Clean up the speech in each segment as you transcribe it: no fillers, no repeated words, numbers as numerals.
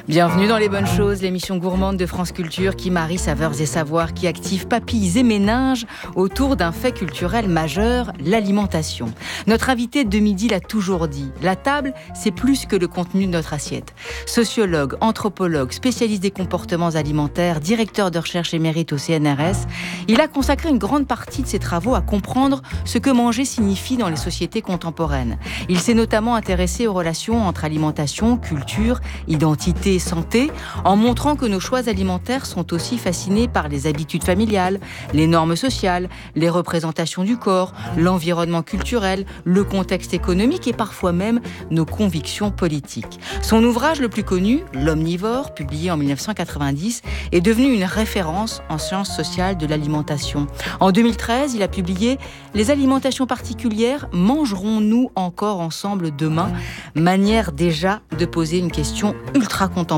Bienvenue dans Les Bonnes Choses, l'émission gourmande de France Culture qui marie saveurs et savoirs, qui active papilles et méninges autour d'un fait culturel majeur, l'alimentation. Notre invité de midi l'a toujours dit, la table, c'est plus que le contenu de notre assiette. Sociologue, anthropologue, spécialiste des comportements alimentaires, directeur de recherche émérite au CNRS, il a consacré une grande partie de ses travaux à comprendre ce que manger signifie dans les sociétés contemporaines. Il s'est notamment intéressé aux relations entre alimentation, culture, identité, santé, en montrant que nos choix alimentaires sont aussi fascinés par les habitudes familiales, les normes sociales, les représentations du corps, l'environnement culturel, le contexte économique et parfois même nos convictions politiques. Son ouvrage le plus connu, L'Omnivore, publié en 1990, est devenu une référence en sciences sociales de l'alimentation. En 2013, il a publié Les alimentations particulières, mangerons-nous encore ensemble demain ? Manière déjà de poser une question ultra contemporaine.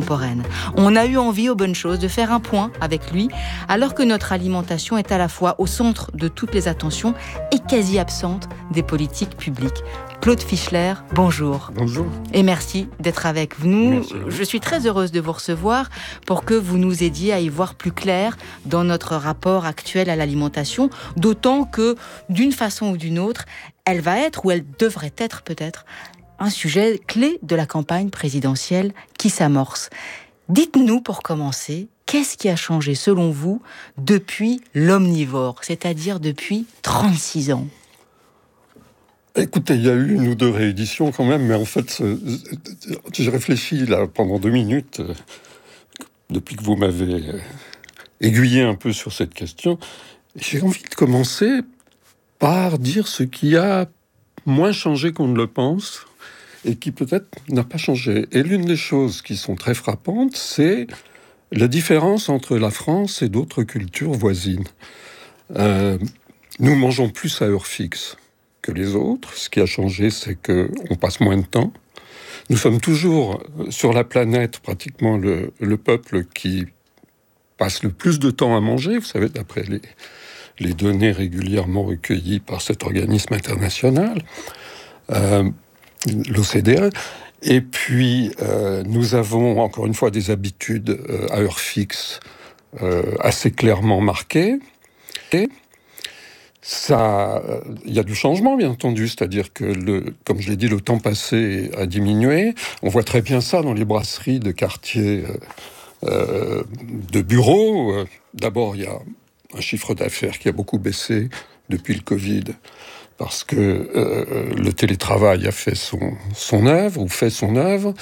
On a eu envie aux Bonnes Choses de faire un point avec lui, alors que notre alimentation est à la fois au centre de toutes les attentions et quasi absente des politiques publiques. Claude Fischler, bonjour. Bonjour. Et merci d'être avec nous. Merci. Je suis très heureuse de vous recevoir pour que vous nous aidiez à y voir plus clair dans notre rapport actuel à l'alimentation, d'autant que, d'une façon ou d'une autre, elle va être, ou elle devrait être peut-être, un sujet clé de la campagne présidentielle qui s'amorce. Dites-nous, pour commencer, qu'est-ce qui a changé, selon vous, depuis l'Omnivore, c'est-à-dire depuis 36 ans ? Écoutez, il y a eu une ou deux rééditions quand même, mais en fait, j'ai réfléchi là pendant 2 minutes, depuis que vous m'avez aiguillé un peu sur cette question. J'ai envie de commencer par dire ce qui a moins changé qu'on ne le pense, et qui peut-être n'a pas changé. Et l'une des choses qui sont très frappantes, c'est la différence entre la France et d'autres cultures voisines. Nous mangeons plus à heure fixe que les autres. Ce qui a changé, c'est qu'on passe moins de temps. Nous sommes toujours sur la planète, pratiquement le peuple qui passe le plus de temps à manger. Vous savez, d'après les données régulièrement recueillies par cet organisme international, l'OCDE. Et puis, nous avons encore une fois des habitudes à heure fixe assez clairement marquées. Et ça, il y a du changement, bien entendu, c'est-à-dire que, comme je l'ai dit, le temps passé a diminué. On voit très bien ça dans les brasseries de quartiers de bureaux. D'abord, il y a un chiffre d'affaires qui a beaucoup baissé depuis le Covid, parce que le télétravail a fait son œuvre, ou fait son œuvre.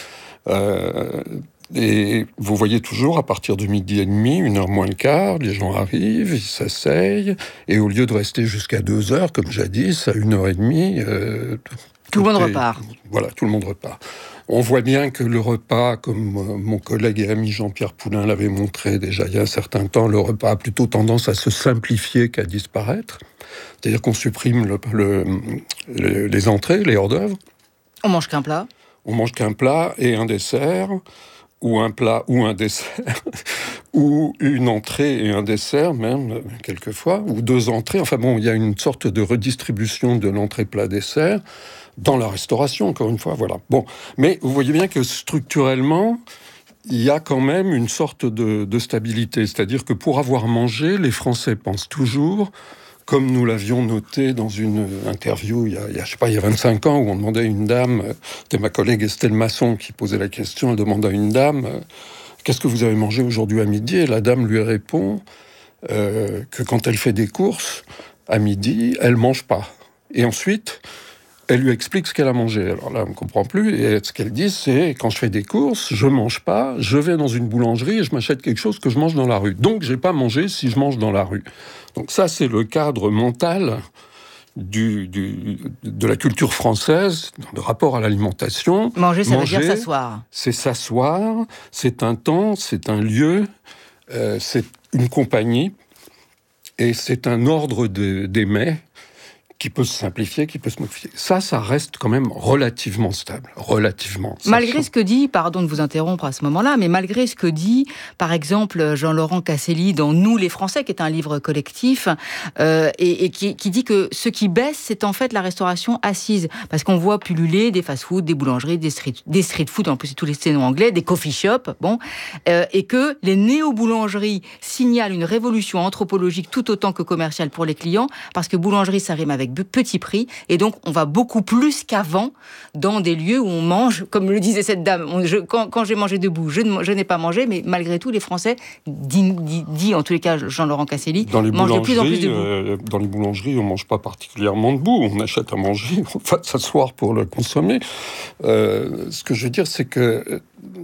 Et vous voyez toujours, à partir de 12h30, 1h moins le quart, les gens arrivent, ils s'asseyent, et au lieu de rester jusqu'à 2h, comme jadis, à 1h30... tout le monde repart. Voilà, tout le monde repart. On voit bien que le repas, comme mon collègue et ami Jean-Pierre Poulain l'avait montré déjà il y a un certain temps, le repas a plutôt tendance à se simplifier qu'à disparaître. C'est-à-dire qu'on supprime les entrées, les hors-d'œuvre. On mange qu'un plat. On mange qu'un plat et un dessert, ou un plat ou un dessert, ou une entrée et un dessert même, quelquefois, ou 2 entrées. Enfin bon, il y a une sorte de redistribution de l'entrée-plat-dessert dans la restauration, encore une fois, voilà. Bon, mais vous voyez bien que structurellement, il y a quand même une sorte de stabilité. C'est-à-dire que pour avoir mangé, les Français pensent toujours, comme nous l'avions noté dans une interview il y a 25 ans, où on demandait à une dame, c'était ma collègue Estelle Masson qui posait la question, elle demande à une dame, qu'est-ce que vous avez mangé aujourd'hui à midi ? Et la dame lui répond que quand elle fait des courses, à midi, elle mange pas. Et ensuite, elle lui explique ce qu'elle a mangé. Alors là, on ne comprend plus. Et ce qu'elle dit, c'est, quand je fais des courses, je ne mange pas, je vais dans une boulangerie et je m'achète quelque chose que je mange dans la rue. Donc, je n'ai pas mangé si je mange dans la rue. Donc ça, c'est le cadre mental de la culture française, de rapport à l'alimentation. Manger, ça veut dire s'asseoir. C'est s'asseoir, c'est un temps, c'est un lieu, c'est une compagnie, et c'est un ordre des mets qui peut se simplifier, qui peut se modifier. Ça reste quand même relativement stable, relativement. Malgré ce que dit, pardon de vous interrompre à ce moment-là, mais malgré ce que dit, par exemple, Jean-Laurent Casselli dans Nous les Français, qui est un livre collectif, et qui dit que ce qui baisse, c'est en fait la restauration assise. Parce qu'on voit pulluler des fast-food, des boulangeries, des street food, en plus c'est tous les noms anglais, des coffee shops, et que les néo-boulangeries signalent une révolution anthropologique tout autant que commerciale pour les clients, parce que boulangerie, ça rime avec petit prix, et donc on va beaucoup plus qu'avant dans des lieux où on mange, comme le disait cette dame. Quand j'ai mangé debout, je n'ai pas mangé, mais malgré tout, les Français, dit en tous les cas Jean-Laurent Casselli, mangent de plus en plus debout. Dans les boulangeries, on ne mange pas particulièrement debout, on achète à manger, on va s'asseoir pour le consommer. Ce que je veux dire, c'est que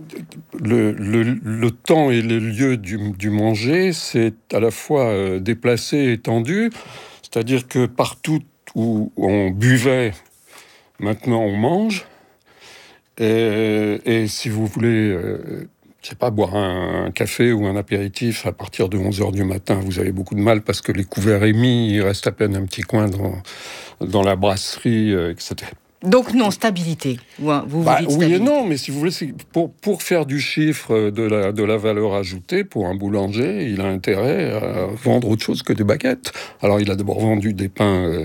le temps et le lieu du manger, c'est à la fois déplacé et étendu. C'est-à-dire que partout où on buvait, maintenant on mange. Et si vous voulez, je sais pas, boire un café ou un apéritif à partir de 11h du matin, vous avez beaucoup de mal parce que les couverts émis, il reste à peine un petit coin dans la brasserie, etc. Donc non, stabilité. Vous dites oui et non, mais si vous voulez, pour faire du chiffre de la valeur ajoutée, pour un boulanger, il a intérêt à vendre autre chose que des baguettes. Alors il a d'abord vendu des pains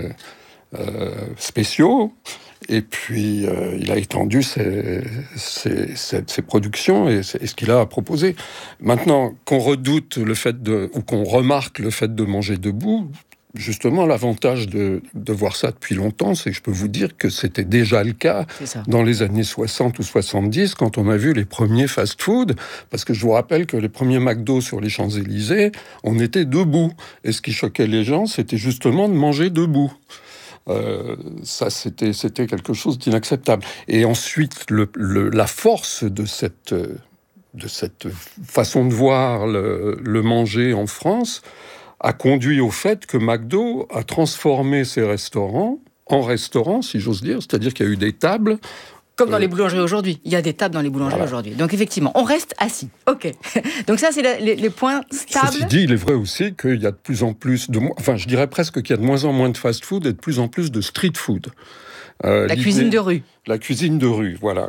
spéciaux, et puis il a étendu ses productions et ce qu'il a à proposer. Maintenant, qu'on redoute le fait ou qu'on remarque le fait de manger debout, justement, l'avantage de voir ça depuis longtemps, c'est que je peux vous dire que c'était déjà le cas dans les années 60 ou 70, quand on a vu les premiers fast-food, parce que je vous rappelle que les premiers McDo sur les Champs-Élysées, on était debout. Et ce qui choquait les gens, c'était justement de manger debout. Ça, c'était quelque chose d'inacceptable. Et ensuite, la force de cette façon de voir le manger en France a conduit au fait que McDo a transformé ses restaurants en restaurants, si j'ose dire, c'est-à-dire qu'il y a eu des tables. Comme dans les boulangeries aujourd'hui. Il y a des tables dans les boulangeries aujourd'hui. Donc effectivement, on reste assis. Ok. Donc ça, c'est les points stables. Ceci dit, il est vrai aussi qu'il y a de plus en plus je dirais presque qu'il y a de moins en moins de fast-food et de plus en plus de street-food. La cuisine de rue. La cuisine de rue, voilà.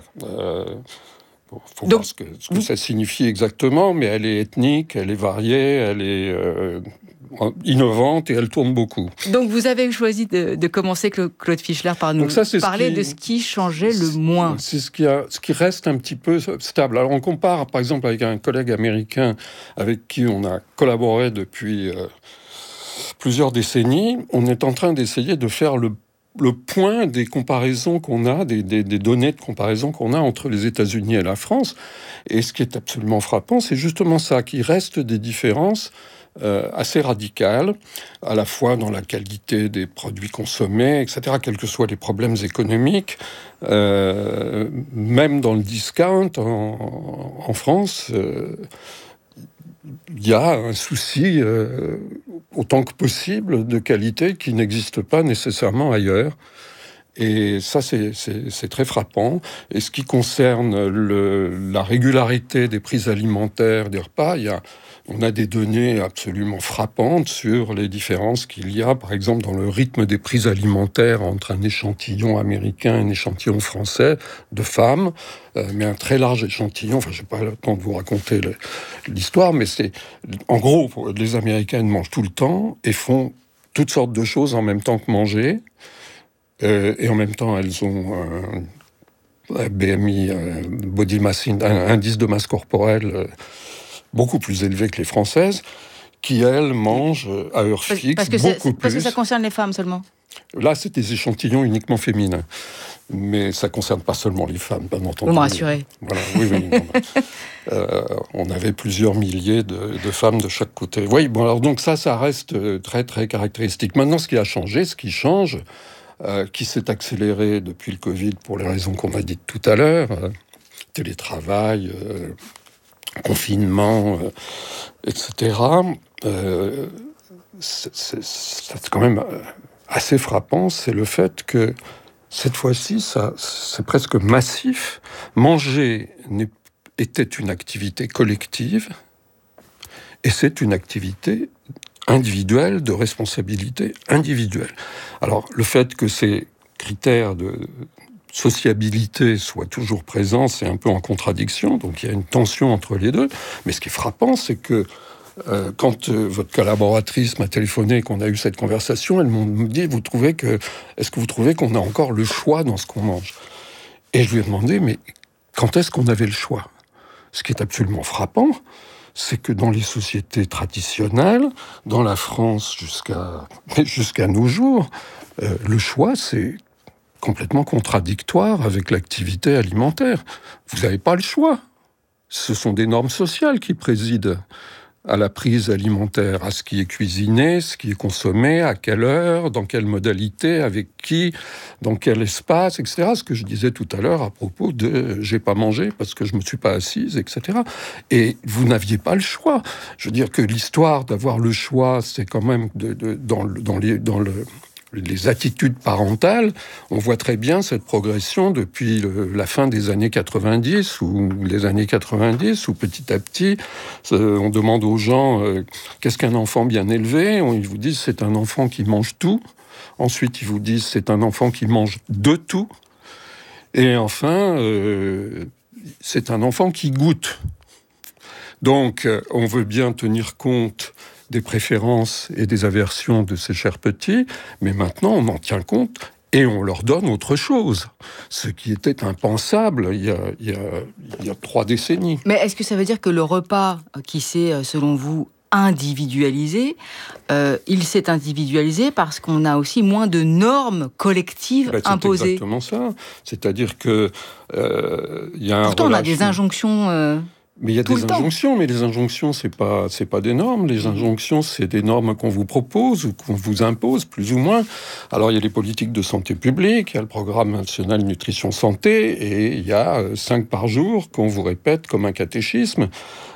Faut voir ce que ça signifie exactement, mais elle est ethnique, elle est variée, elle est innovante et elle tourne beaucoup. Donc vous avez choisi de commencer, Claude Fischler, par nous parler de ce qui changeait le moins. C'est ce qui reste un petit peu stable. Alors on compare par exemple avec un collègue américain avec qui on a collaboré depuis plusieurs décennies. On est en train d'essayer de faire le point des comparaisons qu'on a, des données de comparaison qu'on a entre les États-Unis et la France. Et ce qui est absolument frappant, c'est justement ça, qu'il reste des différences assez radicales, à la fois dans la qualité des produits consommés, etc., quels que soient les problèmes économiques. Même dans le discount, en France, il y a un souci, autant que possible, de qualité qui n'existe pas nécessairement ailleurs. Et ça, c'est très frappant. Et ce qui concerne la régularité des prix alimentaires des repas, on a des données absolument frappantes sur les différences qu'il y a, par exemple, dans le rythme des prix alimentaires entre un échantillon américain et un échantillon français de femmes, mais un très large échantillon. Enfin, je n'ai pas le temps de vous raconter l'histoire, mais en gros, les Américaines mangent tout le temps et font toutes sortes de choses en même temps que manger. Et en même temps, elles ont un BMI, Body Mass Index, un indice de masse corporelle beaucoup plus élevé que les Françaises, qui, elles, mangent à heure fixe beaucoup plus. Parce que ça concerne les femmes seulement. Là, c'est des échantillons uniquement féminins. Mais ça ne concerne pas seulement les femmes, bien entendu. Vous me rassurez. Voilà, oui. On avait plusieurs milliers de femmes de chaque côté. Oui, bon, alors donc ça reste très, très caractéristique. Maintenant, ce qui change, qui s'est accéléré depuis le Covid pour les raisons qu'on a dites tout à l'heure, télétravail, confinement, etc. C'est quand même assez frappant, c'est le fait que cette fois-ci, c'est presque massif. Manger était une activité collective et c'est une activité individuelle, de responsabilité individuelle. Alors, le fait que ces critères de sociabilité soient toujours présents, c'est un peu en contradiction, donc il y a une tension entre les deux. Mais ce qui est frappant, c'est que quand votre collaboratrice m'a téléphoné et qu'on a eu cette conversation, elle m'a dit, est-ce que vous trouvez qu'on a encore le choix dans ce qu'on mange ? Et je lui ai demandé, mais quand est-ce qu'on avait le choix ? Ce qui est absolument frappant, c'est que dans les sociétés traditionnelles, dans la France jusqu'à nos jours, le choix, c'est complètement contradictoire avec l'activité alimentaire. Vous n'avez pas le choix. Ce sont des normes sociales qui président à la prise alimentaire, à ce qui est cuisiné, ce qui est consommé, à quelle heure, dans quelle modalité, avec qui, dans quel espace, etc. Ce que je disais tout à l'heure à propos de « j'ai pas mangé parce que je me suis pas assise », etc. Et vous n'aviez pas le choix. Je veux dire que l'histoire d'avoir le choix, c'est quand même dans les attitudes parentales, on voit très bien cette progression depuis la fin des années 90 ou les années 90, où petit à petit, on demande aux gens qu'est-ce qu'un enfant bien élevé ? Ils vous disent c'est un enfant qui mange tout. Ensuite, ils vous disent c'est un enfant qui mange de tout. Et enfin, c'est un enfant qui goûte. Donc, on veut bien tenir compte des préférences et des aversions de ces chers petits, mais maintenant on en tient compte et on leur donne autre chose, ce qui était impensable il y a 3 décennies. Mais est-ce que ça veut dire que le repas qui s'est, selon vous, individualisé, il s'est individualisé parce qu'on a aussi moins de normes collectives imposées ? C'est exactement ça. C'est-à-dire que y a Pourtant, on a des injonctions... Mais il y a des injonctions, mais les injonctions, c'est pas des normes. Les injonctions, c'est des normes qu'on vous propose ou qu'on vous impose, plus ou moins. Alors, il y a les politiques de santé publique, il y a le programme national nutrition santé, et il y a 5 par jour qu'on vous répète comme un catéchisme,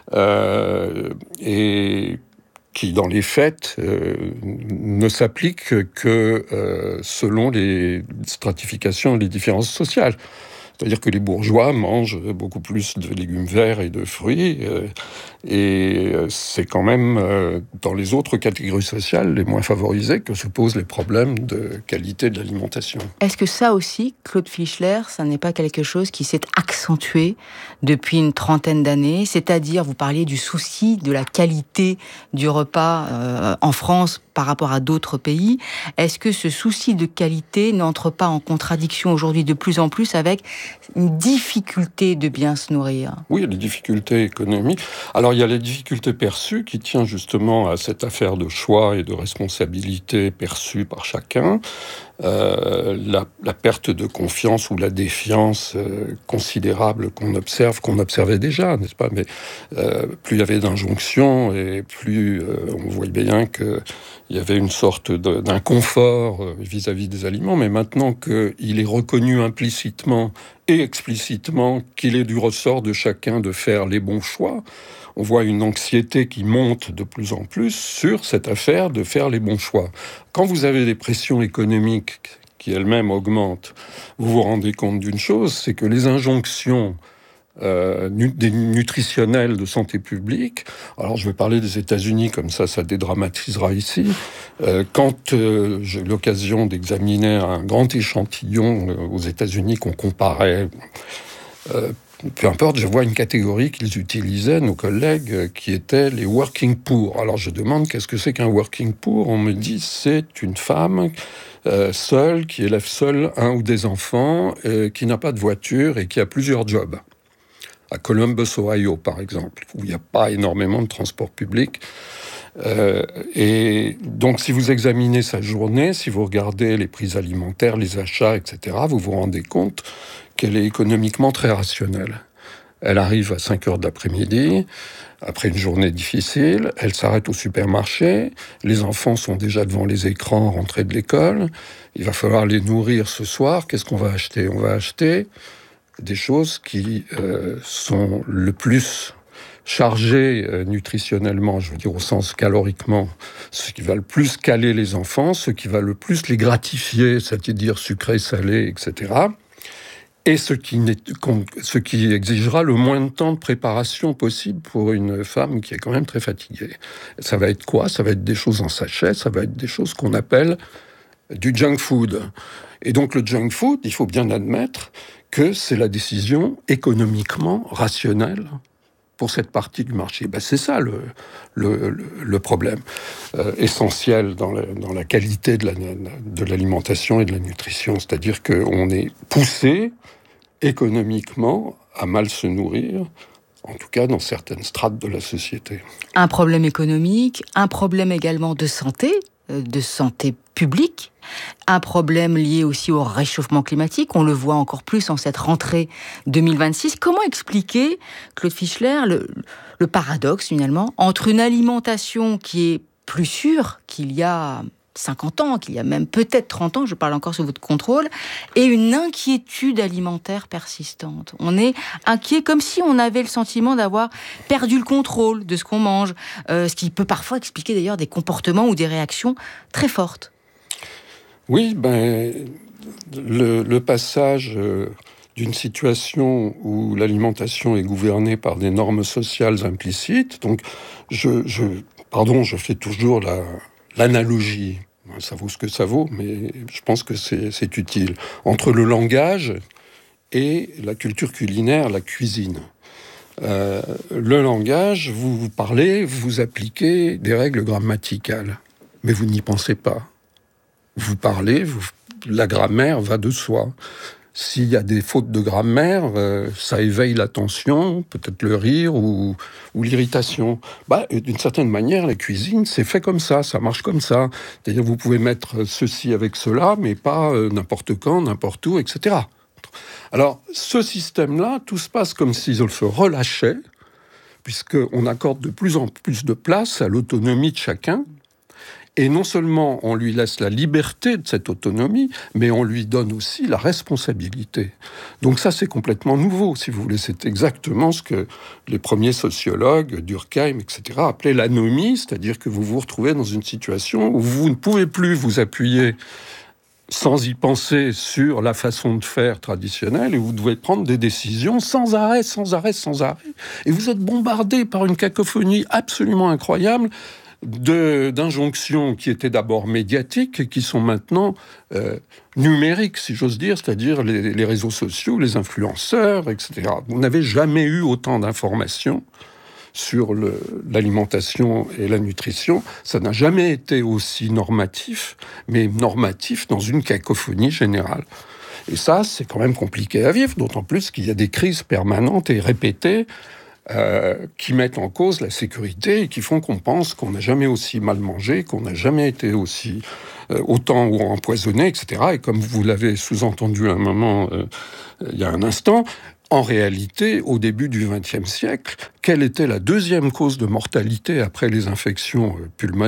et qui, dans les faits, ne s'applique que selon les stratifications et les différences sociales. C'est-à-dire que les bourgeois mangent beaucoup plus de légumes verts et de fruits, et c'est quand même dans les autres catégories sociales les moins favorisées que se posent les problèmes de qualité de l'alimentation. Est-ce que ça aussi, Claude Fischler, ça n'est pas quelque chose qui s'est accentué depuis une 30aine d'années ? C'est-à-dire, vous parliez du souci de la qualité du repas en France par rapport à d'autres pays. Est-ce que ce souci de qualité n'entre pas en contradiction aujourd'hui de plus en plus avec une difficulté de bien se nourrir ? Oui, il y a des difficultés économiques. Alors, il y a les difficultés perçues qui tiennent justement à cette affaire de choix et de responsabilité perçue par chacun. La perte de confiance ou la défiance considérable qu'on observait déjà, n'est-ce pas ? Mais plus il y avait d'injonctions et plus on voyait bien qu'il y avait une sorte d'inconfort vis-à-vis des aliments. Mais maintenant qu'il est reconnu implicitement et explicitement qu'il est du ressort de chacun de faire les bons choix, on voit une anxiété qui monte de plus en plus sur cette affaire de faire les bons choix. Quand vous avez des pressions économiques qui elles-mêmes augmentent, vous vous rendez compte d'une chose, c'est que les injonctions nutritionnelles de santé publique, alors je vais parler des États-Unis, comme ça dédramatisera ici, quand j'ai eu l'occasion d'examiner un grand échantillon aux États-Unis qu'on comparait... peu importe, je vois une catégorie qu'ils utilisaient, nos collègues, qui étaient les working poor. Alors je demande qu'est-ce que c'est qu'un working poor ? On me dit c'est une femme seule, qui élève seule un ou des enfants, qui n'a pas de voiture et qui a plusieurs jobs. À Columbus, Ohio, par exemple, où il n'y a pas énormément de transport public. Et donc, si vous examinez sa journée, si vous regardez les prix alimentaires, les achats, etc., vous vous rendez compte qu'elle est économiquement très rationnelle. Elle arrive à 5 heures d'après-midi, après une journée difficile, elle s'arrête au supermarché, les enfants sont déjà devant les écrans rentrés de l'école, il va falloir les nourrir ce soir, qu'est-ce qu'on va acheter ? On va acheter des choses qui sont le plus chargées nutritionnellement, je veux dire au sens caloriquement, ce qui va le plus caler les enfants, ce qui va le plus les gratifier, c'est-à-dire sucré, salé, etc., Et ce qui exigera le moins de temps de préparation possible pour une femme qui est quand même très fatiguée. Ça va être quoi ? Ça va être des choses en sachet, ça va être des choses qu'on appelle du junk food. Et donc le junk food, il faut bien admettre que c'est la décision économiquement rationnelle pour cette partie du marché. C'est ça le problème essentiel dans la qualité de l'alimentation et de la nutrition. C'est-à-dire qu'on est poussé économiquement à mal se nourrir, en tout cas dans certaines strates de la société. Un problème économique, un problème également de santé publique, un problème lié aussi au réchauffement climatique. On le voit encore plus en cette rentrée 2026. Comment expliquer, Claude Fischler, le paradoxe finalement entre une alimentation qui est plus sûre qu'il y a 50 ans, qu'il y a même peut-être 30 ans, je parle encore sous votre contrôle, et une inquiétude alimentaire persistante. On est inquiet comme si on avait le sentiment d'avoir perdu le contrôle de ce qu'on mange, ce qui peut parfois expliquer d'ailleurs des comportements ou des réactions très fortes. Oui, le passage d'une situation où l'alimentation est gouvernée par des normes sociales implicites, donc je fais toujours l'analogie, ça vaut ce que ça vaut, mais je pense que c'est utile, entre le langage et la culture culinaire, la cuisine. Le langage, vous parlez, vous appliquez des règles grammaticales, mais vous n'y pensez pas. Vous parlez, la grammaire va de soi. S'il y a des fautes de grammaire, ça éveille l'attention, peut-être le rire ou l'irritation. D'une certaine manière, la cuisine, c'est fait comme ça marche comme ça. C'est-à-dire, vous pouvez mettre ceci avec cela, mais pas n'importe quand, n'importe où, etc. Alors, ce système-là, tout se passe comme s'il se relâchait, puisqu'on accorde de plus en plus de place à l'autonomie de chacun. Et non seulement on lui laisse la liberté de cette autonomie, mais on lui donne aussi la responsabilité. Donc ça, c'est complètement nouveau, si vous voulez. C'est exactement ce que les premiers sociologues, Durkheim, etc., appelaient l'anomie, c'est-à-dire que vous vous retrouvez dans une situation où vous ne pouvez plus vous appuyer sans y penser sur la façon de faire traditionnelle, et vous devez prendre des décisions sans arrêt. Et vous êtes bombardé par une cacophonie absolument incroyable d'injonctions qui étaient d'abord médiatiques et qui sont maintenant numériques, si j'ose dire, c'est-à-dire les réseaux sociaux, les influenceurs, etc. Vous n'avez jamais eu autant d'informations sur l'alimentation et la nutrition. Ça n'a jamais été aussi normatif, mais normatif dans une cacophonie générale. Et ça, c'est quand même compliqué à vivre, d'autant plus qu'il y a des crises permanentes et répétées qui mettent en cause la sécurité et qui font qu'on pense qu'on n'a jamais aussi mal mangé, qu'on n'a jamais été aussi autant ou empoisonné, etc. Et comme vous l'avez sous-entendu à un moment, il y a un instant, en réalité, au début du XXe siècle, quelle était la deuxième cause de mortalité après les infections pulmonaires ?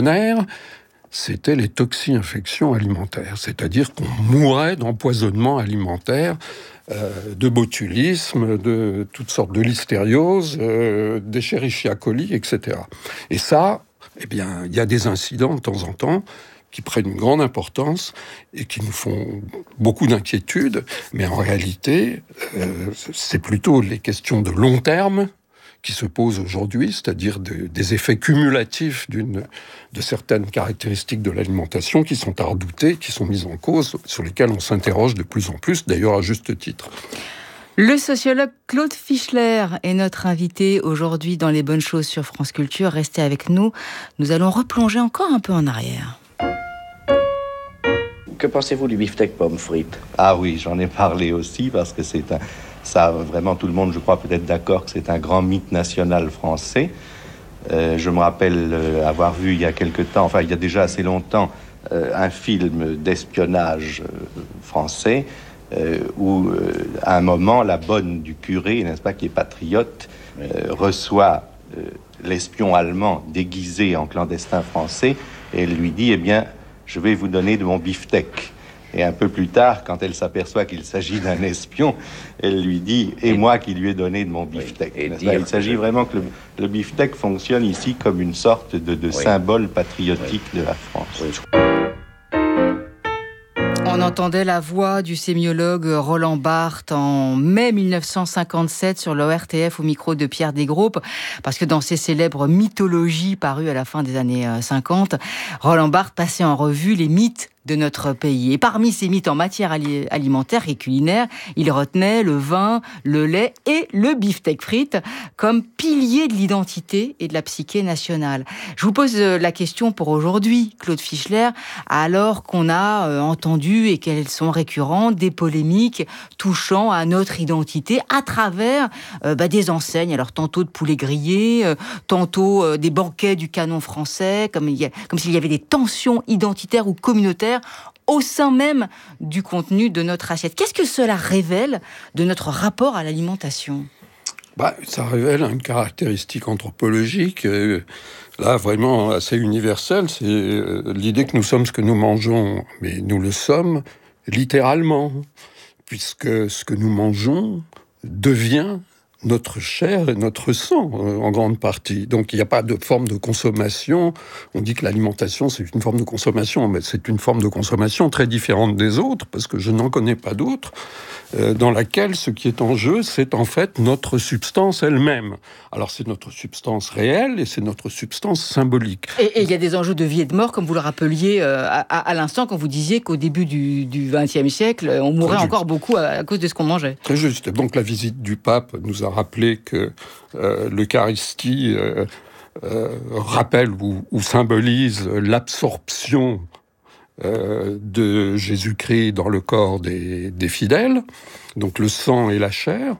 C'était les toxi-infections alimentaires, c'est-à-dire qu'on mourait d'empoisonnement alimentaire, de botulisme, de toutes sortes de listériose, d'Escherichia coli, etc. Et ça, il y a des incidents de temps en temps qui prennent une grande importance et qui nous font beaucoup d'inquiétude, mais en réalité, c'est plutôt les questions de long terme qui se posent aujourd'hui, c'est-à-dire des effets cumulatifs de certaines caractéristiques de l'alimentation qui sont à redouter, qui sont mises en cause, sur lesquelles on s'interroge de plus en plus, d'ailleurs à juste titre. Le sociologue Claude Fischler est notre invité aujourd'hui dans Les Bonnes Choses sur France Culture. Restez avec nous, nous allons replonger encore un peu en arrière. Que pensez-vous du beefsteak pomme frite ? Ah oui, j'en ai parlé aussi parce que ça, vraiment, tout le monde, je crois, peut être d'accord que c'est un grand mythe national français. Je me rappelle avoir vu il y a quelque temps, il y a déjà assez longtemps, un film d'espionnage français où, à un moment, la bonne du curé, n'est-ce pas, qui est patriote, reçoit l'espion allemand déguisé en clandestin français et elle lui dit, je vais vous donner de mon beefsteak. Et un peu plus tard, quand elle s'aperçoit qu'il s'agit d'un espion, elle lui dit « Et moi qui lui ai donné de mon beefsteak ». Il s'agit vraiment que le beefsteak fonctionne ici comme une sorte de symbole patriotique de la France. On entendait la voix du sémiologue Roland Barthes en mai 1957 sur l'ORTF au micro de Pierre Desgroupes, parce que dans ses célèbres mythologies parues à la fin des années 50, Roland Barthes passait en revue les mythes de notre pays. Et parmi ces mythes en matière alimentaire et culinaire, il retenait le vin, le lait et le beefsteak frites comme piliers de l'identité et de la psyché nationale. Je vous pose la question pour aujourd'hui, Claude Fischler, alors qu'on a entendu et qu'elles sont récurrentes, des polémiques touchant à notre identité à travers des enseignes, alors tantôt de poulet grillé, tantôt des banquets du canon français, comme s'il y avait des tensions identitaires ou communautaires au sein même du contenu de notre assiette. Qu'est-ce que cela révèle de notre rapport à l'alimentation ? Ça révèle une caractéristique anthropologique, là vraiment assez universelle, c'est l'idée que nous sommes ce que nous mangeons, mais nous le sommes littéralement, puisque ce que nous mangeons devient notre chair et notre sang, en grande partie. Donc il n'y a pas de forme de consommation. On dit que l'alimentation, c'est une forme de consommation, mais c'est une forme de consommation très différente des autres, parce que je n'en connais pas d'autres, dans laquelle ce qui est en jeu, c'est en fait notre substance elle-même. Alors c'est notre substance réelle et c'est notre substance symbolique. Et il y a des enjeux de vie et de mort, comme vous le rappeliez à l'instant, quand vous disiez qu'au début du XXe siècle, on mourait encore beaucoup à cause de ce qu'on mangeait. Très juste. Donc la visite du pape nous a rappelé que l'Eucharistie rappelle ou symbolise l'absorption de Jésus-Christ dans le corps des fidèles, donc le sang et la chair.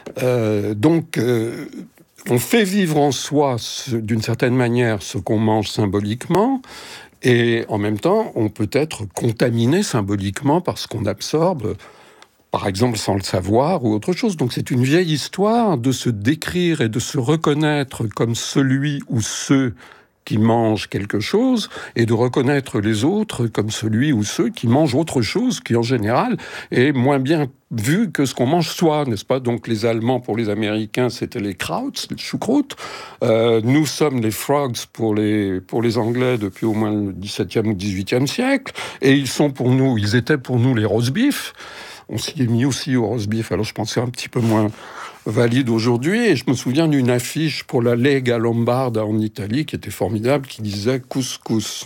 On fait vivre en soi, d'une certaine manière, ce qu'on mange symboliquement, et en même temps, on peut être contaminé symboliquement par ce qu'on absorbe, par exemple sans le savoir ou autre chose. Donc c'est une vieille histoire de se décrire et de se reconnaître comme celui ou ceux qui mangent quelque chose, et de reconnaître les autres comme celui ou ceux qui mangent autre chose, qui en général est moins bien vu que ce qu'on mange soi, n'est-ce pas ? Donc les Allemands, pour les Américains, c'était les Krauts, les choucroutes. Nous sommes les Frogs pour les Anglais depuis au moins le XVIIe ou XVIIIe siècle, et ils étaient pour nous les roast beef. On s'y est mis aussi au roast beef, alors je pense que c'est un petit peu moins valide aujourd'hui, et je me souviens d'une affiche pour la Lega Lombarda en Italie qui était formidable, qui disait couscous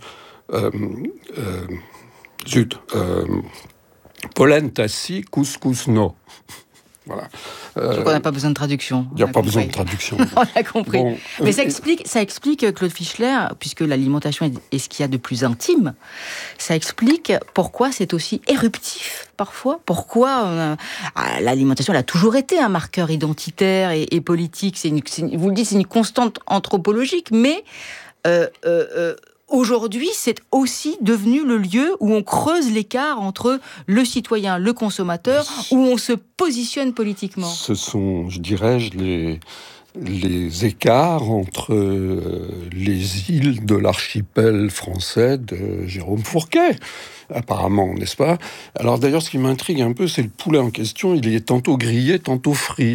polenta si, couscous no. Voilà. Donc on n'a pas besoin de traduction. Il n'y a pas besoin de traduction. On a compris. Bon, mais ça explique, Claude Fischler, puisque l'alimentation est ce qu'il y a de plus intime, ça explique pourquoi c'est aussi éruptif parfois, pourquoi l'alimentation elle a toujours été un marqueur identitaire et politique. Vous le dites, c'est une constante anthropologique, mais aujourd'hui, c'est aussi devenu le lieu où on creuse l'écart entre le citoyen, le consommateur, où on se positionne politiquement. Ce sont, je dirais, les écarts entre les îles de l'archipel français de Jérôme Fourquet, apparemment, n'est-ce pas ? Alors d'ailleurs, ce qui m'intrigue un peu, c'est le poulet en question. Il est tantôt grillé, tantôt frit.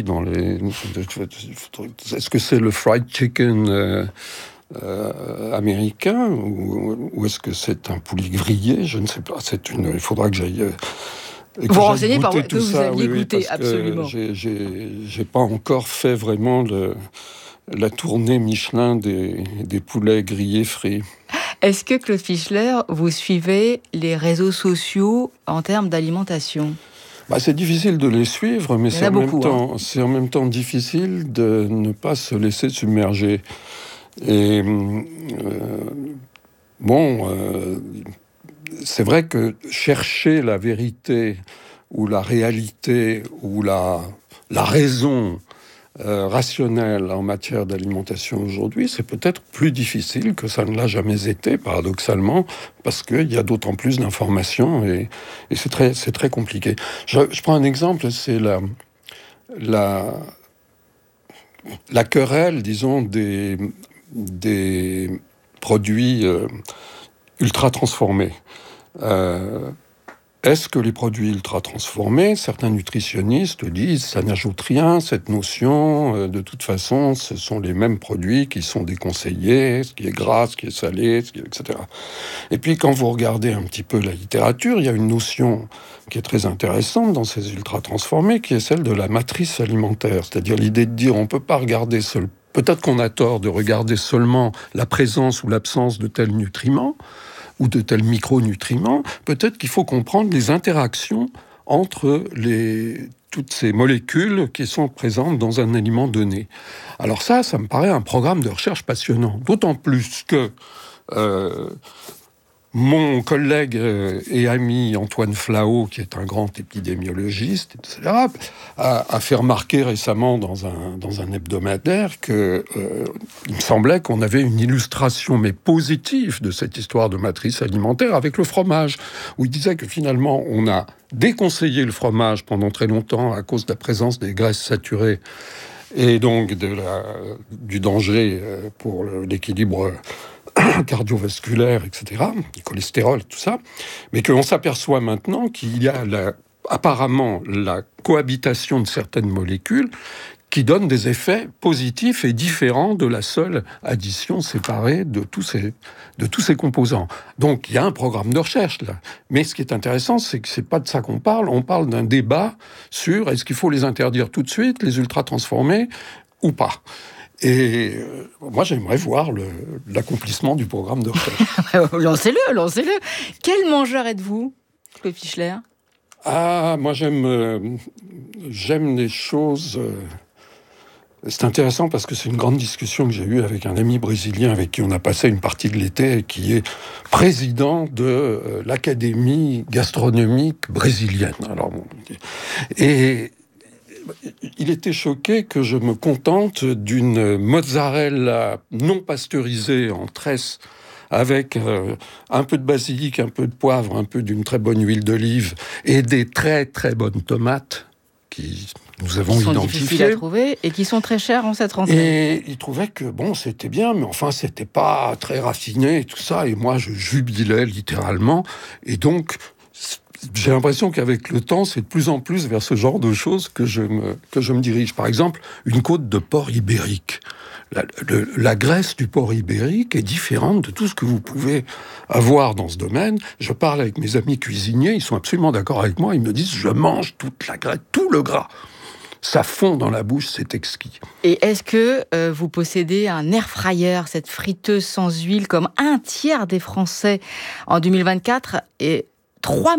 Est-ce que c'est le fried chicken américain ou est-ce que c'est un poulet grillé ? Je ne sais pas. Il faudra que j'aille. Vous renseignez par que vous aviez goûté, absolument. J'ai pas encore fait vraiment la tournée Michelin des poulets grillés frits. Est-ce que, Claude Fischler, vous suivez les réseaux sociaux en termes d'alimentation ? C'est difficile de les suivre, mais c'est en même temps difficile de ne pas se laisser submerger. Et c'est vrai que chercher la vérité ou la réalité ou la raison rationnelle en matière d'alimentation aujourd'hui, c'est peut-être plus difficile que ça ne l'a jamais été, paradoxalement, parce qu'il y a d'autant plus d'informations et c'est très compliqué. Je prends un exemple, c'est la querelle, disons, des produits ultra transformés. est-ce que les produits ultra-transformés, certains nutritionnistes disent ça n'ajoute rien, cette notion, de toute façon, ce sont les mêmes produits qui sont déconseillés, ce qui est gras, ce qui est salé, etc. Et puis quand vous regardez un petit peu la littérature, il y a une notion qui est très intéressante dans ces ultra-transformés, qui est celle de la matrice alimentaire, c'est-à-dire l'idée de dire on ne peut pas regarder seul. Peut-être qu'on a tort de regarder seulement la présence ou l'absence de tels nutriments, ou de tels micronutriments, peut-être qu'il faut comprendre les interactions entre toutes ces molécules qui sont présentes dans un aliment donné. Alors ça me paraît un programme de recherche passionnant, d'autant plus que mon collègue et ami Antoine Flao, qui est un grand épidémiologiste, etc., a fait remarquer récemment dans un hebdomadaire que il me semblait qu'on avait une illustration, mais positive, de cette histoire de matrice alimentaire avec le fromage, où il disait que finalement, on a déconseillé le fromage pendant très longtemps à cause de la présence des graisses saturées et donc du danger pour l'équilibre cardiovasculaire, etc., le cholestérol, tout ça, mais qu'on s'aperçoit maintenant qu'il y a apparemment la cohabitation de certaines molécules qui donnent des effets positifs et différents de la seule addition séparée de tous ces composants. Donc il y a un programme de recherche là. Mais ce qui est intéressant, c'est que c'est pas de ça qu'on parle. On parle d'un débat sur est-ce qu'il faut les interdire tout de suite, les ultra-transformés, ou pas. Et moi, j'aimerais voir l'accomplissement du programme de recherche. Lancez-le. Quel mangeur êtes-vous, Claude Fischler ? Ah, moi, j'aime les choses... C'est intéressant parce que c'est une grande discussion que j'ai eue avec un ami brésilien avec qui on a passé une partie de l'été, qui est président de l'Académie gastronomique brésilienne. Et il était choqué que je me contente d'une mozzarella non pasteurisée en tresse avec un peu de basilic, un peu de poivre, un peu d'une très bonne huile d'olive et des très très bonnes tomates qui nous avons identifiées. Qui sont difficiles à trouver et qui sont très chères en cette rentrée. Et il trouvait que c'était bien, mais enfin c'était pas très raffiné et tout ça. Et moi je jubilais littéralement. Et donc j'ai l'impression qu'avec le temps, c'est de plus en plus vers ce genre de choses que je me dirige. Par exemple, une côte de porc ibérique. La graisse du porc ibérique est différente de tout ce que vous pouvez avoir dans ce domaine. Je parle avec mes amis cuisiniers, ils sont absolument d'accord avec moi. Ils me disent, je mange toute la graisse, tout le gras. Ça fond dans la bouche, c'est exquis. Et est-ce que vous possédez un air fryer, cette friteuse sans huile, comme un tiers des Français en 2024 et 3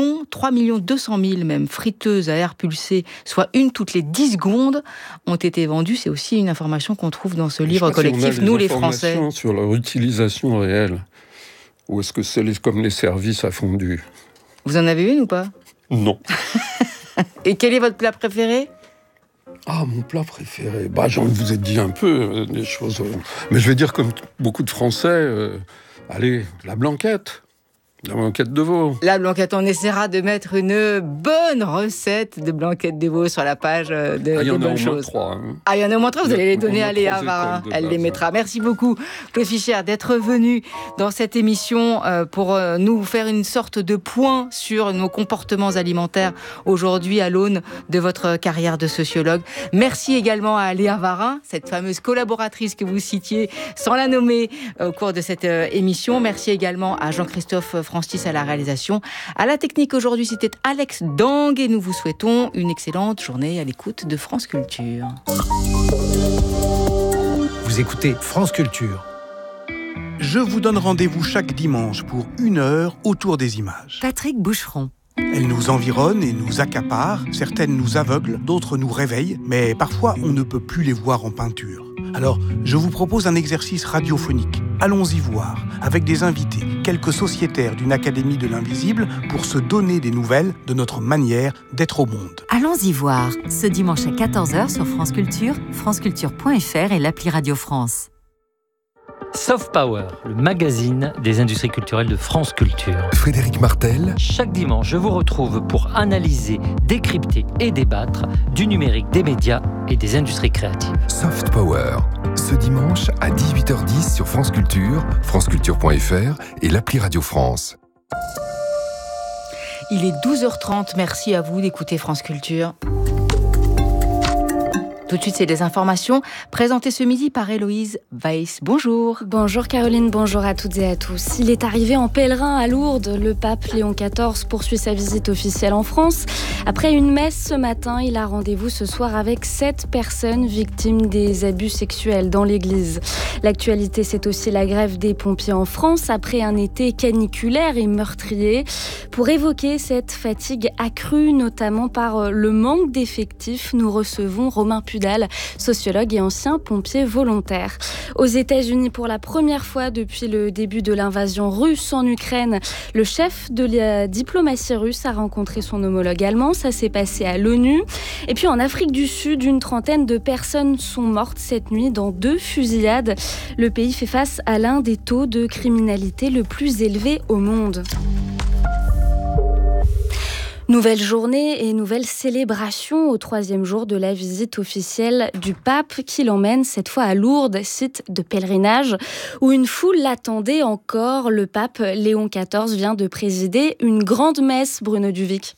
200 000 même friteuses à air pulsé, soit une toutes les 10 secondes, ont été vendues. C'est aussi une information qu'on trouve dans ce livre collectif, Nous les Français. Sur leur utilisation réelle. Ou est-ce que c'est comme les services à fondu ? Vous en avez une ou pas ? Non. Et quel est votre plat préféré ? Ah, mon plat préféré. J'en vous ai dit un peu des choses. Mais je vais dire comme beaucoup de Français, allez, la blanquette. La blanquette de veau. La blanquette, on essaiera de mettre une bonne recette de blanquette de veau sur la page de des bonnes choses. Il y en a au moins 3, vous allez les donner à Léa Varin, elle les mettra. Merci beaucoup, Claude Fischer, d'être venu dans cette émission pour nous faire une sorte de point sur nos comportements alimentaires aujourd'hui à l'aune de votre carrière de sociologue. Merci également à Léa Varin, cette fameuse collaboratrice que vous citiez sans la nommer au cours de cette émission. Merci également à Jean-Christophe Francis à la réalisation. À la technique aujourd'hui, c'était Alex Dang et nous vous souhaitons une excellente journée à l'écoute de France Culture. Vous écoutez France Culture. Je vous donne rendez-vous chaque dimanche pour 1 heure autour des images. Patrick Boucheron. Elles nous environnent et nous accaparent, certaines nous aveuglent, d'autres nous réveillent, mais parfois on ne peut plus les voir en peinture. Alors, je vous propose un exercice radiophonique. Allons-y voir, avec des invités, quelques sociétaires d'une académie de l'invisible, pour se donner des nouvelles de notre manière d'être au monde. Allons-y voir, ce dimanche à 14h sur France Culture, franceculture.fr et l'appli Radio France. Soft Power, le magazine des industries culturelles de France Culture. Frédéric Martel. Chaque dimanche, je vous retrouve pour analyser, décrypter et débattre du numérique, des médias et des industries créatives. Soft Power, ce dimanche à 18h10 sur France Culture, franceculture.fr et l'appli Radio France. Il est 12h30. Merci à vous d'écouter France Culture. Tout de suite, c'est des informations présentées ce midi par Héloïse Weiss. Bonjour. Bonjour Caroline, bonjour à toutes et à tous. Il est arrivé en pèlerin à Lourdes. Le pape Léon XIV poursuit sa visite officielle en France. Après une messe ce matin, il a rendez-vous ce soir avec 7 personnes victimes des abus sexuels dans l'église. L'actualité, c'est aussi la grève des pompiers en France après un été caniculaire et meurtrier. Pour évoquer cette fatigue accrue, notamment par le manque d'effectifs, nous recevons Romain Pudal, sociologue et ancien pompier volontaire. Aux États-Unis, pour la première fois depuis le début de l'invasion russe en Ukraine, le chef de la diplomatie russe a rencontré son homologue allemand. Ça s'est passé à l'ONU. Et puis en Afrique du Sud, une trentaine de personnes sont mortes cette nuit dans 2 fusillades. Le pays fait face à l'un des taux de criminalité le plus élevé au monde. Nouvelle journée et nouvelle célébration au 3e jour de la visite officielle du pape qui l'emmène cette fois à Lourdes, site de pèlerinage où une foule l'attendait encore. Le pape Léon XIV vient de présider une grande messe, Bruno Duvic.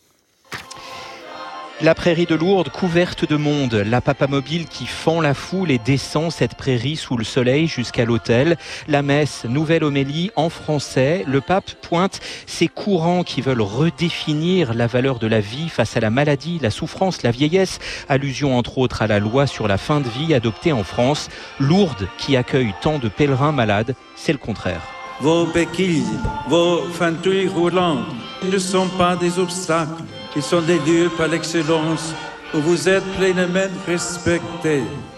La prairie de Lourdes couverte de monde, la papamobile qui fend la foule et descend cette prairie sous le soleil jusqu'à l'autel. La messe, nouvelle homélie en français. Le pape pointe ces courants qui veulent redéfinir la valeur de la vie face à la maladie, la souffrance, la vieillesse. Allusion entre autres à la loi sur la fin de vie adoptée en France. Lourdes qui accueille tant de pèlerins malades, c'est le contraire. Vos béquilles, vos fantouilles roulantes ne sont pas des obstacles. Ils sont des lieux par l'excellence où vous êtes pleinement respectés.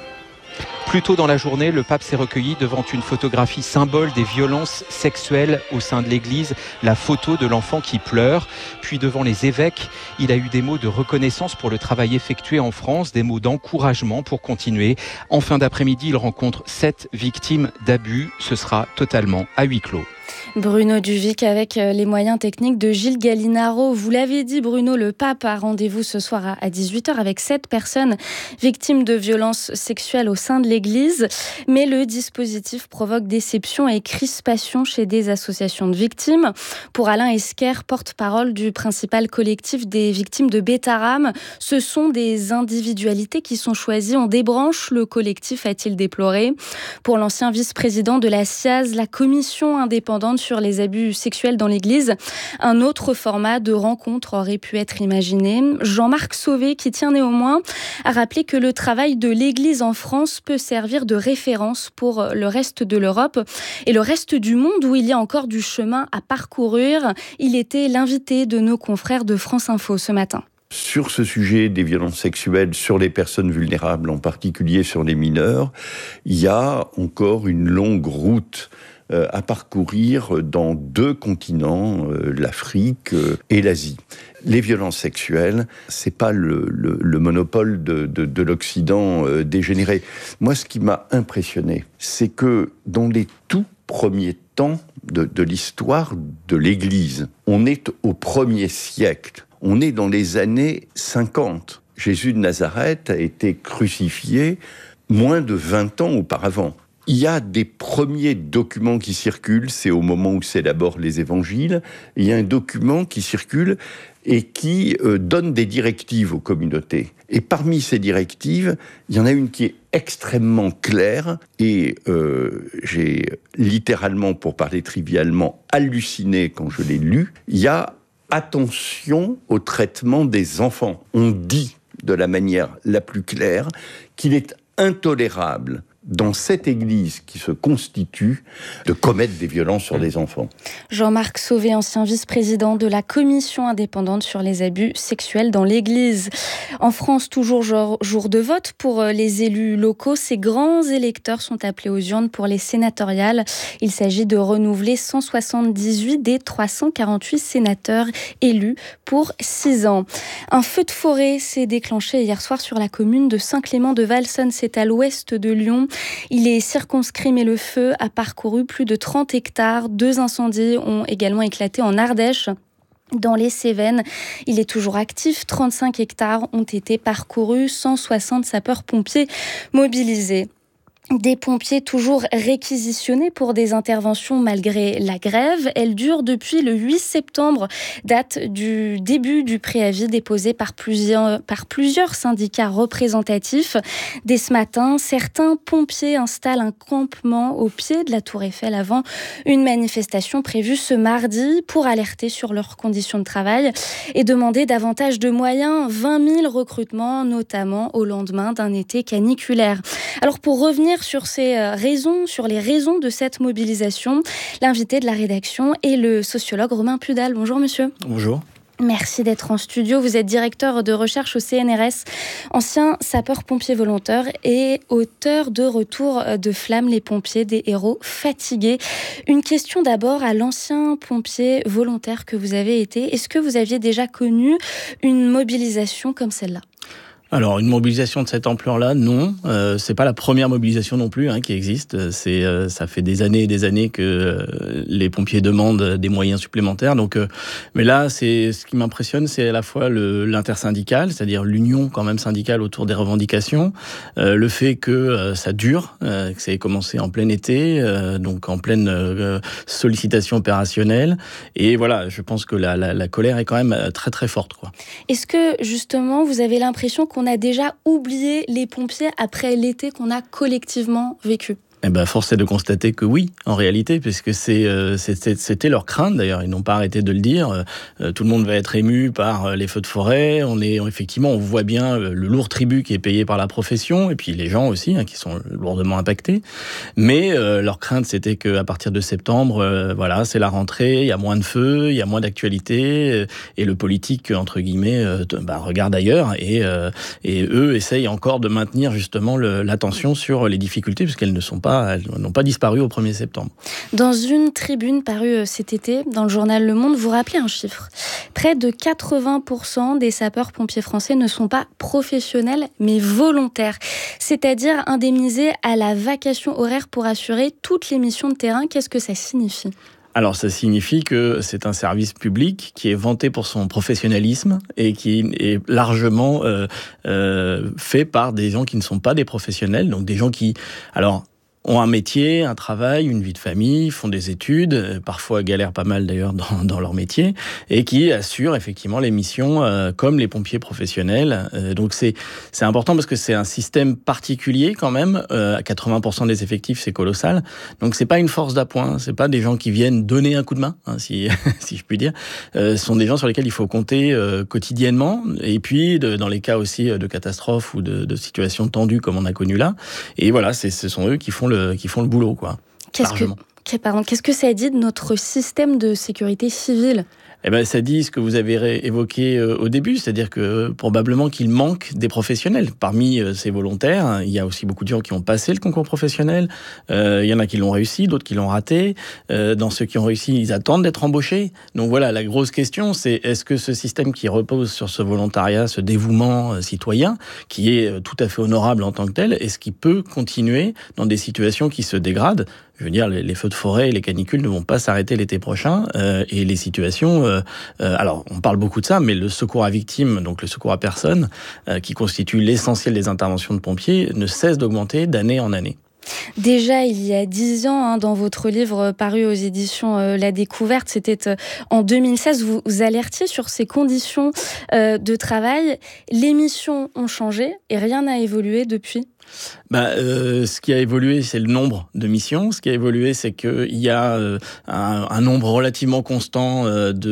Plus tôt dans la journée, le pape s'est recueilli devant une photographie symbole des violences sexuelles au sein de l'Église, la photo de l'enfant qui pleure. Puis devant les évêques, il a eu des mots de reconnaissance pour le travail effectué en France, des mots d'encouragement pour continuer. En fin d'après-midi, il rencontre 7 victimes d'abus. Ce sera totalement à huis clos. Bruno Duvic avec les moyens techniques de Gilles Gallinaro. Vous l'avez dit Bruno, le pape a rendez-vous ce soir à 18h avec 7 personnes victimes de violences sexuelles au sein de l'Église. Mais le dispositif provoque déception et crispation chez des associations de victimes. Pour Alain Esquer, porte-parole du principal collectif des victimes de Bétarame, ce sont des individualités qui sont choisies. On débranche le collectif, a-t-il déploré. Pour l'ancien vice-président de la SIAZ, la commission indépendante sur les abus sexuels dans l'Église, un autre format de rencontre aurait pu être imaginé. Jean-Marc Sauvé, qui tient néanmoins à rappeler que le travail de l'Église en France peut servir de référence pour le reste de l'Europe et le reste du monde où il y a encore du chemin à parcourir. Il était l'invité de nos confrères de France Info ce matin. Sur ce sujet des violences sexuelles sur les personnes vulnérables, en particulier sur les mineurs, il y a encore une longue route à parcourir dans 2 continents, l'Afrique et l'Asie. Les violences sexuelles, c'est pas le monopole de l'Occident dégénéré. Moi, ce qui m'a impressionné, c'est que dans les tout premiers temps de l'histoire de l'Église, on est au 1er siècle, on est dans les années 50. Jésus de Nazareth a été crucifié moins de 20 ans auparavant. Il y a des premiers documents qui circulent, c'est au moment où s'élaborent les évangiles. Il y a un document qui circule et qui donne des directives aux communautés. Et parmi ces directives, il y en a une qui est extrêmement claire et j'ai littéralement, pour parler trivialement, halluciné quand je l'ai lu. Il y a attention au traitement des enfants. On dit de la manière la plus claire qu'il est intolérable dans cette Église qui se constitue, de commettre des violences sur les enfants. Jean-Marc Sauvé, ancien vice-président de la commission indépendante sur les abus sexuels dans l'Église. En France, toujours jour de vote pour les élus locaux, ces grands électeurs sont appelés aux urnes pour les sénatoriales. Il s'agit de renouveler 178 des 348 sénateurs élus pour 6 ans. Un feu de forêt s'est déclenché hier soir sur la commune de Saint-Clément-de-Valsonne, c'est à l'ouest de Lyon. Il est circonscrit, mais le feu a parcouru plus de 30 hectares. 2 incendies ont également éclaté en Ardèche. Dans les Cévennes, il est toujours actif. 35 hectares ont été parcourus, 160 sapeurs-pompiers mobilisés. Des pompiers toujours réquisitionnés pour des interventions malgré la grève. Elle dure depuis le 8 septembre, date du début du préavis déposé par plusieurs syndicats représentatifs. Dès ce matin, certains pompiers installent un campement au pied de la Tour Eiffel avant une manifestation prévue ce mardi pour alerter sur leurs conditions de travail et demander davantage de moyens, 20 000 recrutements, notamment au lendemain d'un été caniculaire. Alors pour revenir sur les raisons de cette mobilisation, l'invité de la rédaction est le sociologue Romain Pudal. Bonjour monsieur. Bonjour. Merci d'être en studio. Vous êtes directeur de recherche au CNRS, ancien sapeur-pompier volontaire et auteur de Retour de flamme, les pompiers, des héros fatigués. Une question d'abord à l'ancien pompier volontaire que vous avez été. Est-ce que vous aviez déjà connu une mobilisation comme celle-là ? Alors, une mobilisation de cette ampleur-là, non. C'est pas la première mobilisation non plus qui existe. Ça fait des années et des années que les pompiers demandent des moyens supplémentaires. Donc, mais là, ce qui m'impressionne, c'est à la fois l'intersyndical, c'est-à-dire l'union quand même syndicale autour des revendications, le fait que ça dure, que ça ait commencé en plein été, donc en pleine sollicitation opérationnelle. Et voilà, je pense que la colère est quand même très très forte, quoi. Est-ce que justement, vous avez l'impression qu'on a déjà oublié les pompiers après l'été qu'on a collectivement vécu ? Force est de constater que oui, en réalité, puisque c'était leur crainte, d'ailleurs, ils n'ont pas arrêté de le dire. Tout le monde va être ému par les feux de forêt. On voit bien le lourd tribut qui est payé par la profession, et puis les gens aussi, qui sont lourdement impactés. Mais leur crainte, c'était qu'à partir de septembre, c'est la rentrée, il y a moins de feux, il y a moins d'actualité, et le politique, entre guillemets, regarde ailleurs, et eux essayent encore de maintenir justement l'attention sur les difficultés, puisqu'elles n'ont pas disparu au 1er septembre. Dans une tribune parue cet été dans le journal Le Monde, vous rappelez un chiffre. Près de 80% des sapeurs-pompiers français ne sont pas professionnels, mais volontaires. C'est-à-dire indemnisés à la vacation horaire pour assurer toutes les missions de terrain. Qu'est-ce que ça signifie ? Alors, ça signifie que c'est un service public qui est vanté pour son professionnalisme et qui est largement fait par des gens qui ne sont pas des professionnels, donc des gens qui ont un métier, un travail, une vie de famille, font des études, parfois galèrent pas mal d'ailleurs dans leur métier, et qui assurent effectivement les missions comme les pompiers professionnels. Donc c'est important parce que c'est un système particulier quand même. À 80% des effectifs, c'est colossal. Donc c'est pas une force d'appoint, c'est pas des gens qui viennent donner un coup de main, si je puis dire. Ce sont des gens sur lesquels il faut compter quotidiennement, et puis dans les cas aussi de catastrophes ou de situations tendues comme on a connu là. Et voilà, ce sont eux qui font le boulot, quoi. Qu'est-ce que ça dit de notre système de sécurité civile ? Ça dit ce que vous avez évoqué au début, c'est-à-dire que probablement qu'il manque des professionnels. Parmi ces volontaires, il y a aussi beaucoup de gens qui ont passé le concours professionnel. Il y en a qui l'ont réussi, d'autres qui l'ont raté. Dans ceux qui ont réussi, ils attendent d'être embauchés. Donc voilà, la grosse question, c'est est-ce que ce système qui repose sur ce volontariat, ce dévouement citoyen, qui est tout à fait honorable en tant que tel, est-ce qu'il peut continuer dans des situations qui se dégradent ? Je veux dire, les feux de forêt et les canicules ne vont pas s'arrêter l'été prochain, et les situations... alors, on parle beaucoup de ça, mais le secours à victimes, donc le secours à personne, qui constitue l'essentiel des interventions de pompiers, ne cesse d'augmenter d'année en année. Déjà, il y a 10 ans, dans votre livre paru aux éditions La Découverte, c'était en 2016, vous alertiez sur ces conditions de travail. Les missions ont changé et rien n'a évolué depuis. Ce qui a évolué, c'est le nombre de missions. Ce qui a évolué, c'est qu'il y a un nombre relativement constant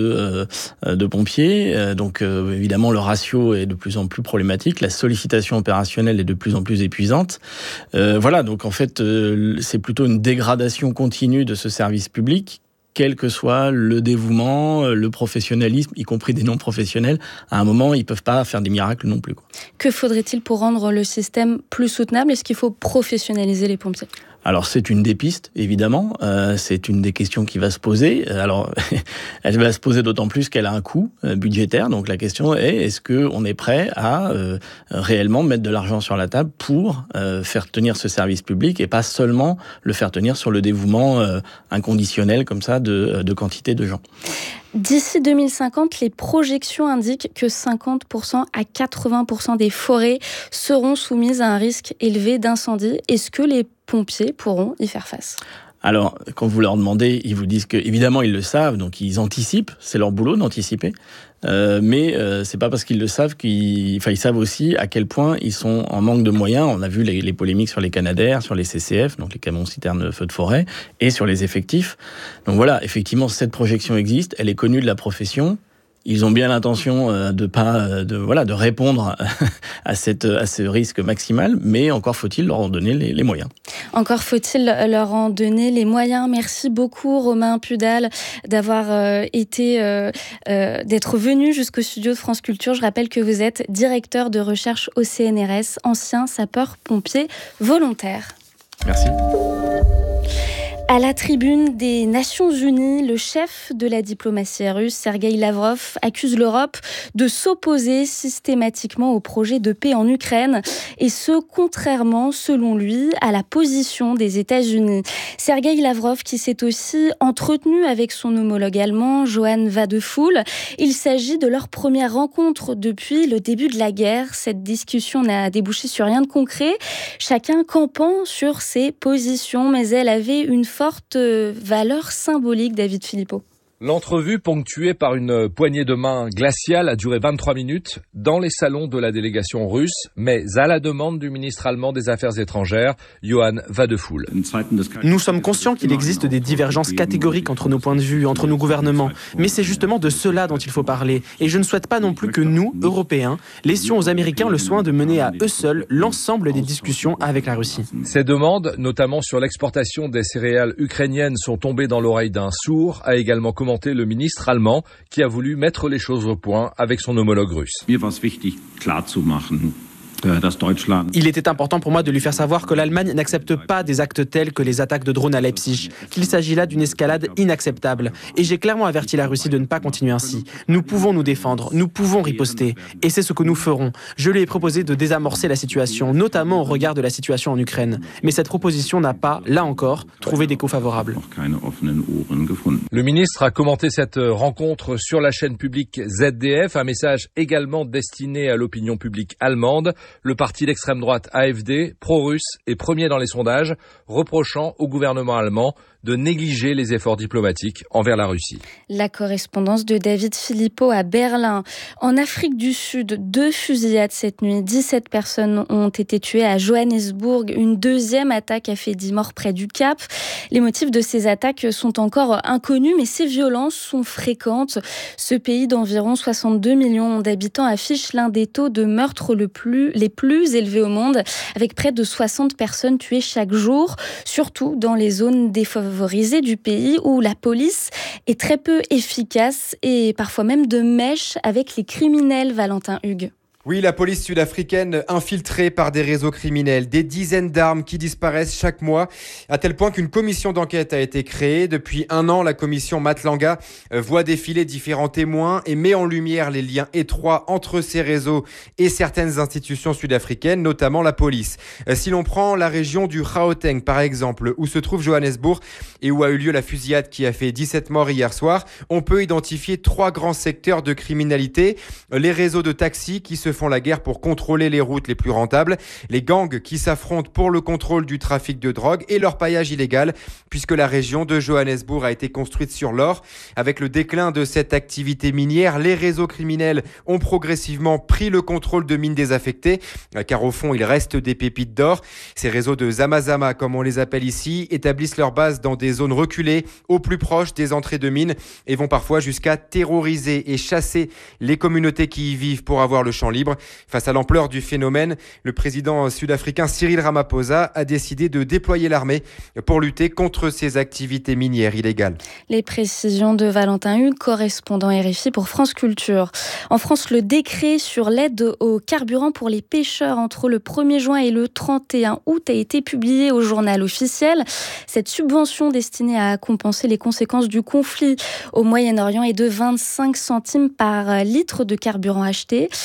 de pompiers. Donc, évidemment, le ratio est de plus en plus problématique. La sollicitation opérationnelle est de plus en plus épuisante. Donc en fait, c'est plutôt une dégradation continue de ce service public, quel que soit le dévouement, le professionnalisme, y compris des non-professionnels. À un moment, ils ne peuvent pas faire des miracles non plus, quoi. Que faudrait-il pour rendre le système plus soutenable ? Est-ce qu'il faut professionnaliser les pompiers ? Alors, c'est une des pistes, évidemment. C'est une des questions qui va se poser. Alors, elle va se poser d'autant plus qu'elle a un coût budgétaire. Donc, la question est, est-ce qu'on est prêt à réellement mettre de l'argent sur la table pour faire tenir ce service public et pas seulement le faire tenir sur le dévouement inconditionnel, comme ça, de quantité de gens ? D'ici 2050, les projections indiquent que 50% à 80% des forêts seront soumises à un risque élevé d'incendie. Est-ce que les pompiers pourront y faire face ? Alors, quand vous leur demandez, ils vous disent que, évidemment, ils le savent, donc ils anticipent. C'est leur boulot d'anticiper. Mais c'est pas parce qu'ils le savent ils savent aussi à quel point ils sont en manque de moyens. On a vu les polémiques sur les Canadair, sur les CCF, donc les camions citernes feux de forêt, et sur les effectifs. Donc voilà, effectivement, cette projection existe, elle est connue de la profession. Ils ont bien l'intention de répondre à ce risque maximal, mais encore faut-il leur en donner les moyens. Encore faut-il leur en donner les moyens. Merci beaucoup Romain Pudal d'être venu jusqu'au studio de France Culture. Je rappelle que vous êtes directeur de recherche au CNRS, ancien sapeur-pompier volontaire. Merci. À la tribune des Nations Unies, le chef de la diplomatie russe, Sergueï Lavrov, accuse l'Europe de s'opposer systématiquement au projet de paix en Ukraine, et ce, contrairement, selon lui, à la position des États-Unis. Sergueï Lavrov qui s'est aussi entretenu avec son homologue allemand, Johann Wadephul. Il s'agit de leur première rencontre depuis le début de la guerre. Cette discussion n'a débouché sur rien de concret, chacun campant sur ses positions, mais elle avait une forte valeur symbolique, David Philippot. L'entrevue, ponctuée par une poignée de main glaciale, a duré 23 minutes dans les salons de la délégation russe, mais à la demande du ministre allemand des Affaires étrangères, Johann Wadephul. Nous sommes conscients qu'il existe des divergences catégoriques entre nos points de vue, entre nos gouvernements, mais c'est justement de cela dont il faut parler. Et je ne souhaite pas non plus que nous, Européens, laissions aux Américains le soin de mener à eux seuls l'ensemble des discussions avec la Russie. Ces demandes, notamment sur l'exportation des céréales ukrainiennes, sont tombées dans l'oreille d'un sourd, a également commenté le ministre allemand qui a voulu mettre les choses au point avec son homologue russe. Il était important pour moi de lui faire savoir que l'Allemagne n'accepte pas des actes tels que les attaques de drones à Leipzig, qu'il s'agit là d'une escalade inacceptable. Et j'ai clairement averti la Russie de ne pas continuer ainsi. Nous pouvons nous défendre, nous pouvons riposter, et c'est ce que nous ferons. Je lui ai proposé de désamorcer la situation, notamment au regard de la situation en Ukraine. Mais cette proposition n'a pas, là encore, trouvé d'écho favorable. Le ministre a commenté cette rencontre sur la chaîne publique ZDF, un message également destiné à l'opinion publique allemande. Le parti d'extrême droite AfD, pro-russe, est premier dans les sondages, reprochant au gouvernement allemand de négliger les efforts diplomatiques envers la Russie. La correspondance de David Philippot à Berlin. En Afrique du Sud, 2 fusillades cette nuit. 17 personnes ont été tuées à Johannesburg. Une deuxième attaque a fait 10 morts près du Cap. Les motifs de ces attaques sont encore inconnus, mais ces violences sont fréquentes. Ce pays d'environ 62 millions d'habitants affiche l'un des taux de meurtre les plus élevés au monde, avec près de 60 personnes tuées chaque jour, surtout dans les zones défavorisées du pays où la police est très peu efficace et parfois même de mèche avec les criminels, Valentin Hugues. Oui, la police sud-africaine infiltrée par des réseaux criminels, des dizaines d'armes qui disparaissent chaque mois, à tel point qu'une commission d'enquête a été créée. Depuis 1 an, la commission Matlanga voit défiler différents témoins et met en lumière les liens étroits entre ces réseaux et certaines institutions sud-africaines, notamment la police. Si l'on prend la région du Gauteng, par exemple, où se trouve Johannesburg et où a eu lieu la fusillade qui a fait 17 morts hier soir, on peut identifier 3 grands secteurs de criminalité. Les réseaux de taxis qui se font la guerre pour contrôler les routes les plus rentables, les gangs qui s'affrontent pour le contrôle du trafic de drogue et leur paillage illégal, puisque la région de Johannesburg a été construite sur l'or. Avec le déclin de cette activité minière, les réseaux criminels ont progressivement pris le contrôle de mines désaffectées, car au fond, il reste des pépites d'or. Ces réseaux de Zamazama, comme on les appelle ici, établissent leur base dans des zones reculées, au plus proche des entrées de mines, et vont parfois jusqu'à terroriser et chasser les communautés qui y vivent pour avoir le champ libre. Face à l'ampleur du phénomène, le président sud-africain Cyril Ramaphosa a décidé de déployer l'armée pour lutter contre ces activités minières illégales. Les précisions de Valentin Hugues, correspondant RFI pour France Culture. En France, le décret sur l'aide au carburant pour les pêcheurs entre le 1er juin et le 31 août a été publié au journal officiel. Cette subvention destinée à compenser les conséquences du conflit au Moyen-Orient est de 25 centimes par litre de carburant acheté. Elle a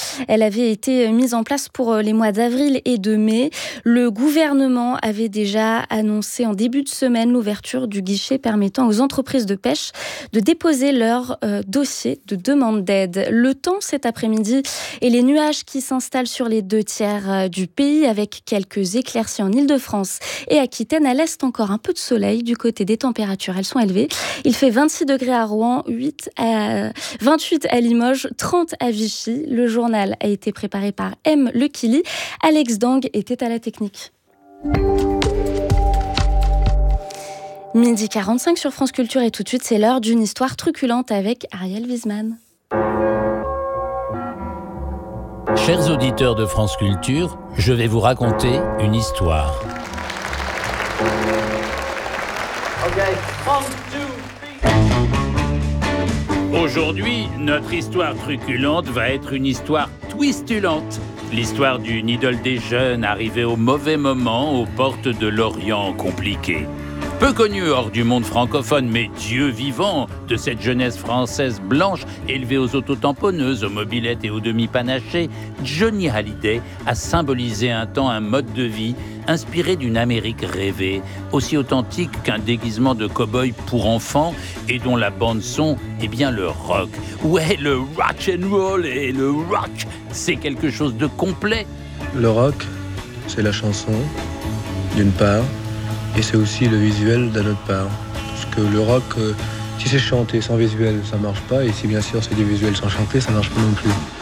avait été mis en place pour les mois d'avril et de mai. Le gouvernement avait déjà annoncé en début de semaine l'ouverture du guichet permettant aux entreprises de pêche de déposer leur dossier de demande d'aide. Le temps cet après-midi et les nuages qui s'installent sur les 2 tiers du pays avec quelques éclaircies en Île-de-France et Aquitaine. À l'est, encore un peu de soleil. Du côté des températures, elles sont élevées. Il fait 26 degrés à Rouen, 28 à Limoges, 30 à Vichy. Le journal a été préparé par M. Lekili. Alex Dang était à la technique. 12h45 sur France Culture et tout de suite, c'est l'heure d'une histoire truculente avec Ariel Wiesman. Chers auditeurs de France Culture, je vais vous raconter une histoire. Aujourd'hui, notre histoire truculente va être une histoire twistulente. L'histoire d'une idole des jeunes arrivée au mauvais moment aux portes de l'Orient compliqué. Peu connu hors du monde francophone, mais Dieu vivant de cette jeunesse française blanche, élevée aux autotamponneuses, aux mobylettes et aux demi-panachés, Johnny Hallyday a symbolisé un temps un mode de vie inspiré d'une Amérique rêvée, aussi authentique qu'un déguisement de cow-boy pour enfants et dont la bande-son est bien le rock. Ouais, le rock and roll et le rock, c'est quelque chose de complet. Le rock, c'est la chanson, d'une part, et c'est aussi le visuel d'un autre part. Parce que le rock, si c'est chanté sans visuel, ça marche pas, et si bien sûr c'est du visuel sans chanter, ça marche pas non plus.